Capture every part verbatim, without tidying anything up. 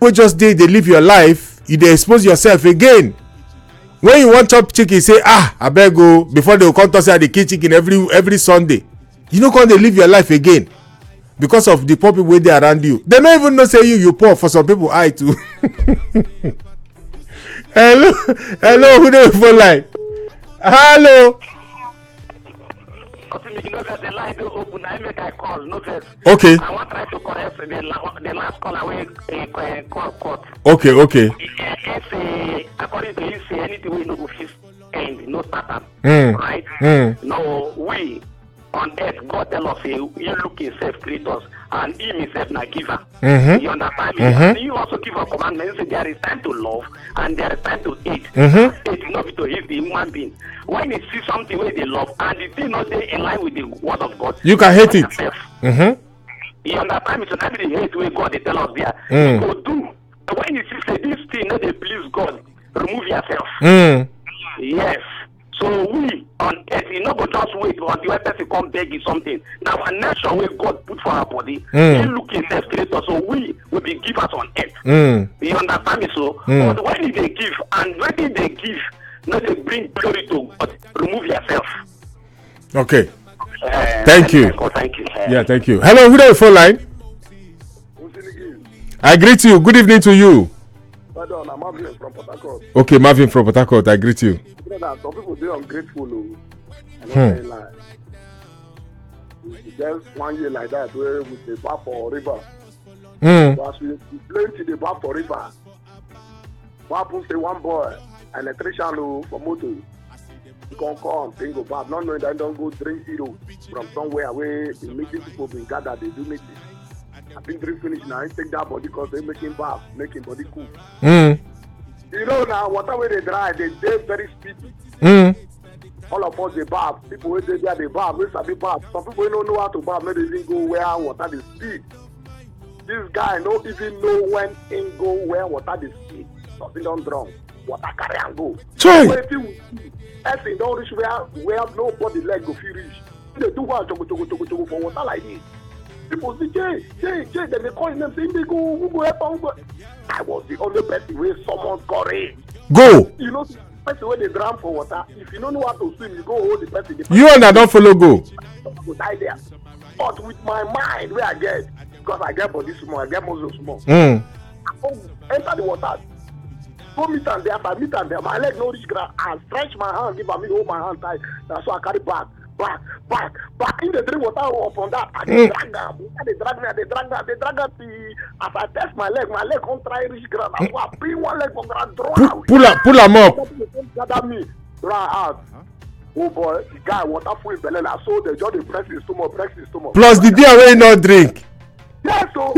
wey just dey dey live your life, you dey expose yourself again. When you wan chop chicken, say ah abeg o, before they go come talk say I dey kill chicken every every Sunday. You no come dey live your life again because of the poor people wey dey around you. They no even know say you you poor for some people eye too. hello hello who dey phone line? Hello. Okay. I want to try to correct the, the last caller wey uh, call court. Okay, okay. If uh, according to you say anything we no go fit end, no start Mm. right? Mm. No, we on earth, God tell us, He look Himself create us, and Him Himself na giver. Mm-hmm. You understand me? Mm-hmm. And you also give a commandment. Say there is time to love and there is time to hate. Mm-hmm. Hate is not to hate the human being. When you see something where they love and the thing not dey in line with the word of God, You can hate it. Mm-hmm. You understand me? So that be the hate way God they tell us there. Mm. You go do. When you see say this thing not they please God, remove yourself. Mm. Yes. So we on earth, you know, go just wait until one person come beg you something. Now a nation where God put for our body, Mm. He look Himself creator. So we will be givers on earth. Mm. You understand me? So, Mm. but when they give and when they give, no, they bring glory to God. Remove yourself. Okay. Uh, Thank you. Oh, thank you. Uh, Yeah, thank you. Hello, who dey phone line? I greet you. Good evening to you. Pardon, I'm Marvin from Port Harcourt. Okay, Marvin from Port Harcourt. I greet you. Some people they ungrateful. Oh. I Hmm. don't say lie. It's just one year like that where we dey bath for river. Mm. So as we we plenty dey bath for river. What happen say one boy, an electrician oh, for motor, he come come, then go bath, not knowing that he don't go drink zero from somewhere where the meeting people been gathered, they do meeting. I think drink finish now, he take that body because they making bath, making body cool. Mm. You know now, water where they dry, they dey very speedy. Mm. All of us dey bath, people wey dey there dey bath, wey sabi bath. Some people wey no know how to bath, no dey even go where water dey speed. This guy no even know when him go where water dey speed. Something don drown, water carry am go. Chai. Wetin we see, person don reach where where nobody leg go fit reach. He dey do one jogo jogo jogo jogo for water like this. People say, Jay, Jay, Jay, dem dey call him name, say him dey go, who go help am? Who go? I was the only person wey summon courage. Go. You know, person wey dey drown for water, if you no know how to swim, you go hold the person. The person You and I don't follow go. go die there. But with my mind wey I get, because I get body small, I get muscle small. Mm. I go enter the water, go meet am there, I meet am there, my leg no reach ground, I stretch my hand, give am, me hold my hand tight, na so I carry back, back, back, back. In the drink water upon that, I dey drag am, I dey drag me, I dey drag am, I dey drag am till as I test my leg, my leg come try reach ground, I go bring one leg from ground, draw Pull, am. pull, am- pull am up. Gather me, draw out. Oh boy, the guy water full in belle, na so they just dey press his stomach, press his stomach. Plus the day wey you no drink. Yes, so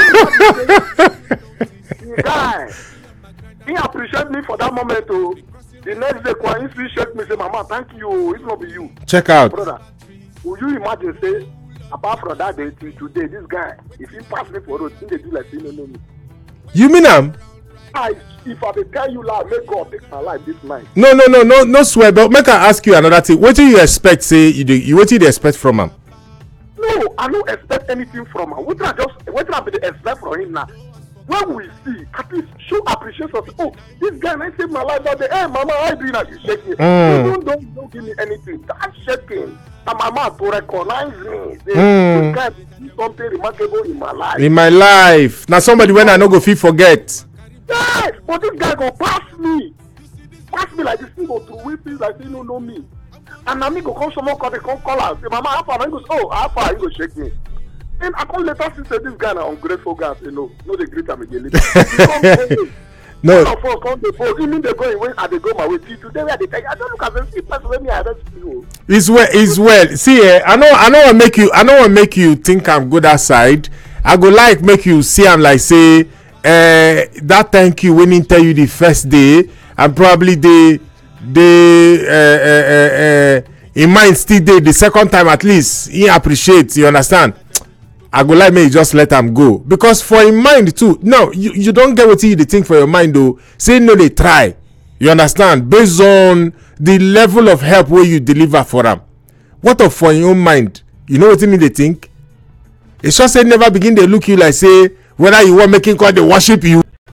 the guy, he appreciate me for that moment. Oh, the next day, when he still shake me, say, "Mama, thank you. It's not be you, Check out. brother." Will you imagine say, apart from that day till today, this guy, if he pass me for road, he dey do like he no know me. You mean am? I, if I dey tell you lie, make God take my life this night. No, no, no, no, no swear. But make I ask you another thing. What do you expect? Say you do. You what do you expect from am? No, I don't expect anything from him. What I just, what I be expect from him now? When we see, at least show appreciation. Oh, this guy might save my life that day. Hey, mama, how you doing? That you shaking? Mm. You don't, don't, don't give me anything. That shaking. And mama to recognize me. Say, Mm. this guy did something remarkable in my life. In my life, now somebody when I no go fit forget. Yes, but this guy go pass me. Pass me like this thing go through with things like he no know me. And now me go come someone call, they come call her. Say, mama, how far? He goes, oh, how far? He go shake me. And I come later see say this guy na ungrateful guy. Say no, no, they greet him again. Later. He come go, No. all of us come dey vote. Even they go away, I dey go my way. Till today, where they tell you, I don't look at them. See person wey me I don't see you. It's well. It's well. See, eh, I know. I know. Want make you. I know. Want make you think I'm good outside. I go like make you see. I'm like say, uh, that thank you when he tell you the first day, and probably the the uh, uh, uh, uh, in mind still dey the second time at least. He appreciate. You understand? I go like me just let am go because for him mind too. No, you you don't get what you dey think for your mind though. Say no, they try. You understand? Based on the level of help wey you deliver for am. What of for your own mind? You know wetin me dey think? It's just say never begin dey look you like say whether you wan make him come dey worship you.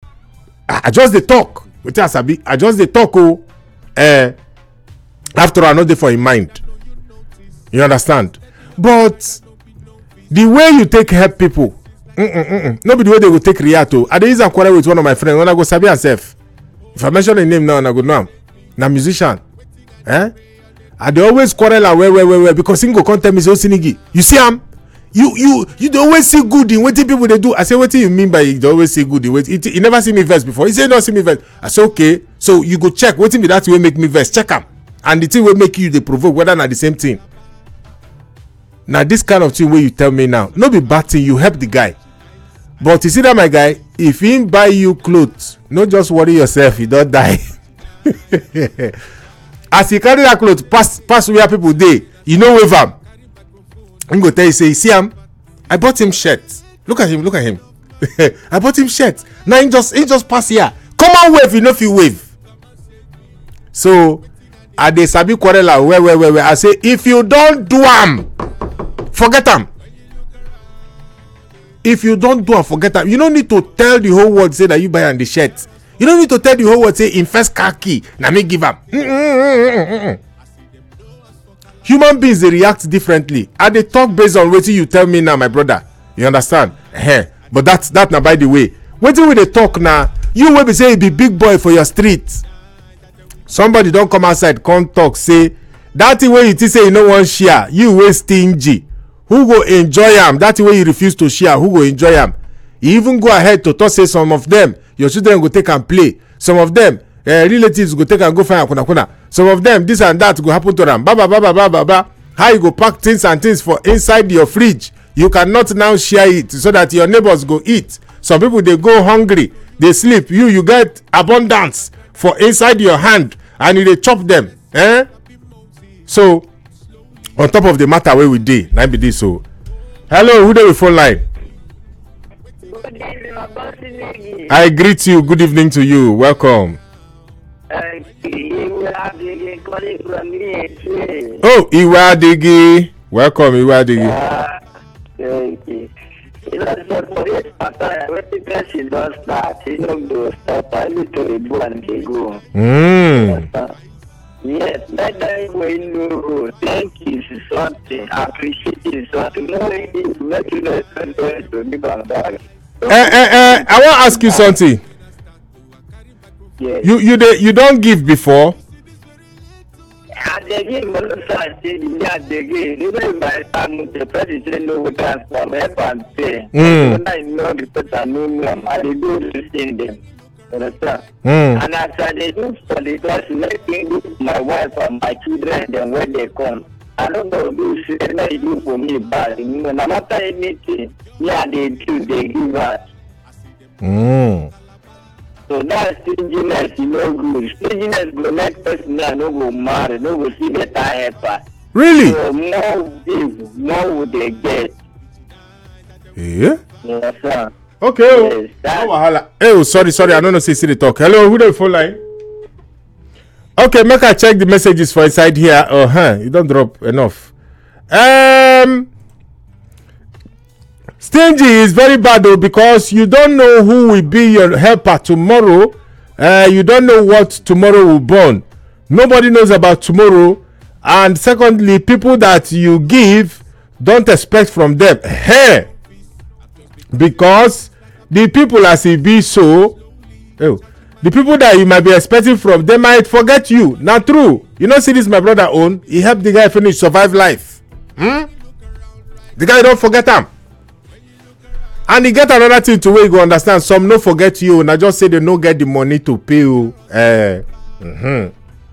I just dey talk wetin I sabi. I just dey talk o. Uh, after all, I no dey for him mind. You understand? But the way you take help people, mm -mm, mm -mm. no be the way they go take react o. I dey use am quarrel with one of my friends when I go sabi herself. If I mention the name now, I go know am. Na musician. Eh? I dey always quarrel am well well well well because him go come tell me say Osinigi, you see am? You you you dey always see good in wetin people dey do. I say wetin you mean by you dey always see good in wetin? He never see me vex before. He say he no see me vex. I say okay, so you go check wetin be that thing wey make me vex. Check am. And the thing wey make you dey provoke whether na the same thing. Na this kind of thing wey you tell me now, no be bad thing. You help the guy, but you see that my guy, if him buy you clothes, no just worry yourself, you don die. As he carry that cloth pass pass where people dey, you no wave am. I'm go tell you say, see am, I bought him shirt. Look at him, look at him. I bought him shirt. Now he just he just pass here. Come on wave, you know if you wave. So I dey sabi quarrel am well well well well. I say if you don't do am, forget am. If you don't do am, forget am. You don't need to tell the whole world say that you buy am the shirt. You don't need to tell the whole world say in first car key. Na me give am. Mm -mm -mm -mm -mm. Human beings dey react differently. I dey talk based on wetin you tell me now, my brother. You understand? Eh, but that that na by the way. Wetin we dey talk na, you wey be say you be big boy for your street. Somebody don come outside come talk say that thing wey you think say you no wan share, you wey stingy. Who go enjoy am? That thing wey you refuse to share, who go enjoy am? You even go ahead to talk say some of them your children go take and play. Some of them uh, relatives go take and go find akuna kuna. Some of them this and that go happen to them. Baba baba baba baba. How you go pack things and things for inside your fridge? You cannot now share it so that your neighbors go eat. Some people they go hungry, they sleep. You you get abundance for inside your hand and you dey chop them. Eh? So on top of the matter where we dey, na be this so. Hello, who dey with phone line? Good evening, Osinigi. I greet you. Good evening to you. Welcome. Uh, Oh, Iwadigi. Welcome, Iwadigi. Uh, thank you. You know, so for this matter, when the person does start, you know, go start a little bit and they go. Mm. Yes, that time when you thank you is something, appreciate is something, no, it is make you know something to give them back. Eh, eh, eh, I want to ask you something. Yes. You you de, you don't give before? I give one side, I give. Even by time the president know we can from help and pay. When I know the person know me, I do to send them. Understand? Mm. And as I do for the guys, making good my wife and my children, then when they come. I don't know do shit they do for me bad. No matter anything, yeah, they do, they give us. Mm. So that stinginess, you know, good. Stinginess go make person no go marry, no go see better helper. Really? So more give, more would they get. Yeah. Yes, sir. Okay. Oh. Yes, that, Oh, wahala. Hey, oh, sorry, sorry. I don't know. Say, see the talk. Hello, who the phone line? Okay, make I check the messages for inside here. Oh, huh. You don't drop enough. Um, stingy is very bad though because you don't know who will be your helper tomorrow. Uh, you don't know what tomorrow will burn. Nobody knows about tomorrow. And secondly, people that you give don't expect from them. Hey, because the people as it be so, oh, the people that you might be expecting from, they might forget you. Not true. You know, see this my brother own. He helped the guy finish survive life. Hmm? The guy don't forget him. And he get another thing to where you go understand. Some no forget you. And I just say they no get the money to pay you. Uh, mm-hmm.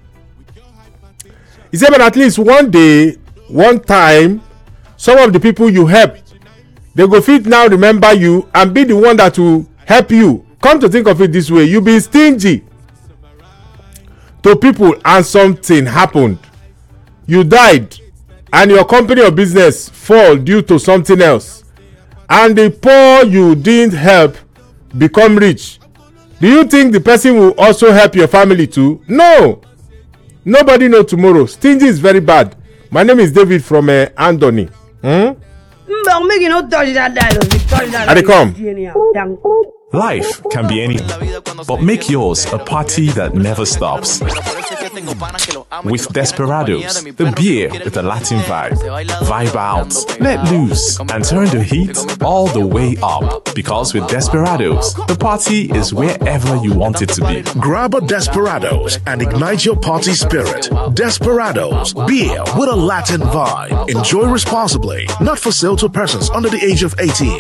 He said, but at least one day, one time, some of the people you help, they go fit now remember you and be the one that will help you. Come to think of it this way, you be stingy to people and something happened. You died and your company or business fall due to something else. And the poor you didn't help become rich. Do you think the person will also help your family too? No. Nobody know tomorrow. Stingy is very bad. My name is David from uh, Anthony. Hmm? Make you not touch that dialogue. Touch that. I come. Life can be anything, but make yours a party that never stops. With Desperados, the beer with a Latin vibe. Vibe out, let loose, and turn the heat all the way up. Because with Desperados, the party is wherever you want it to be. Grab a Desperados and ignite your party spirit. Desperados, beer with a Latin vibe. Enjoy responsibly. Not for sale to persons under the age of eighteen.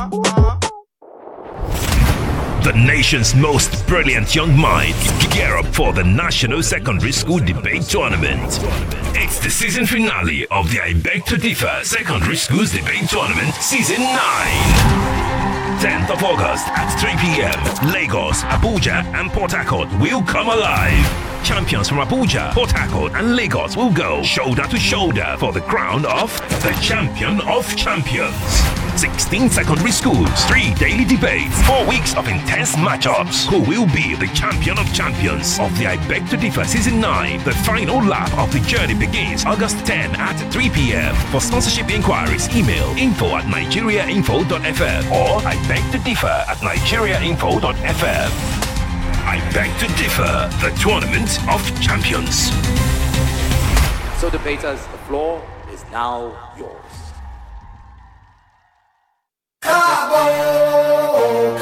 The nation's most brilliant young minds gear up for the National Secondary School Debate Tournament. It's the season finale of the I Beg to Differ Secondary Schools Debate Tournament Season nine. tenth of August at three p.m. Lagos, Abuja and Port Harcourt will come alive. Champions from Abuja, Port Harcourt and Lagos will go shoulder to shoulder for the crown of the Champion of Champions. sixteen secondary schools, three daily debates, four weeks of intense matchups. Who will be the Champion of Champions of the I Beg to Differ Season nine? The final lap of the journey begins August tenth at three p.m. For sponsorship inquiries, email info at nigeriainfo dot f m or I beg to differ at nigeriainfo dot f m. I Beg to Differ, the Tournament of Champions. So debaters, the floor is now yours.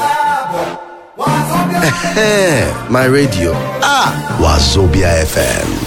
My radio. Ah, Wazobia F M.